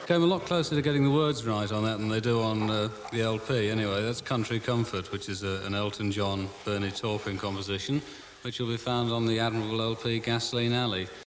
Came a lot closer to getting the words right on that than they do on the LP. Anyway, that's Country Comfort, which is an Elton John, Bernie Taupin composition, which will be found on the admirable LP Gasoline Alley.